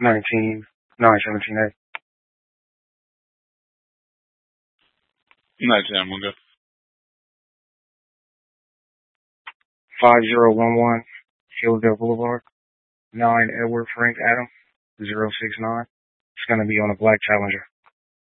19, 917A. 19, I'm gonna go. 5011 Hillsdale Boulevard. 9 Edward Frank Adam. 069. It's going to be on a black Challenger.